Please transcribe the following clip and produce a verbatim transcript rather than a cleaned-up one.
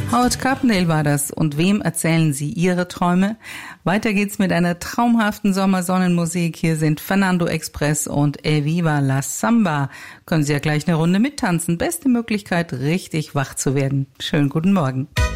Howard Carpendale war das. Und wem erzählen Sie Ihre Träume? Weiter geht's mit einer traumhaften Sommersonnenmusik. Hier sind Fernando Express und E Viva la Samba. Können Sie ja gleich eine Runde mittanzen. Beste Möglichkeit, richtig wach zu werden. Schönen guten Morgen.